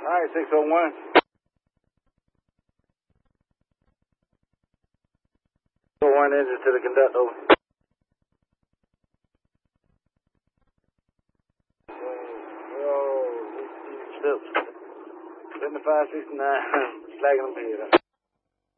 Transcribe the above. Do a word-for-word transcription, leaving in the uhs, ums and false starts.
right, six oh one. six oh one engine to the conductor, over. Steps. seventy-five sixty-nine, slagging them head up.